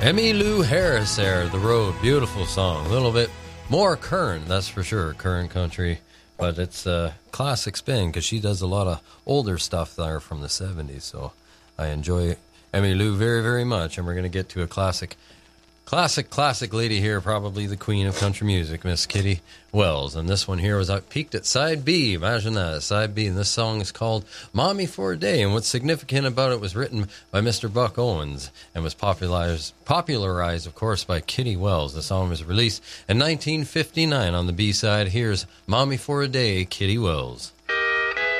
Emmylou Harris there, The Road. Beautiful song. A little bit more current, that's for sure. Current country. But it's a classic spin because she does a lot of older stuff there from the 70s. So I enjoy Emmylou very, very much. And we're going to get to a classic lady here, probably the queen of country music, Miss Kitty Wells. And this one here was peaked at side B. Imagine that, side B. And this song is called Mommy for a Day. And what's significant about it was written by Mr. Buck Owens and was popularized, of course, by Kitty Wells. The song was released in 1959 on the B-side. Here's Mommy for a Day, Kitty Wells.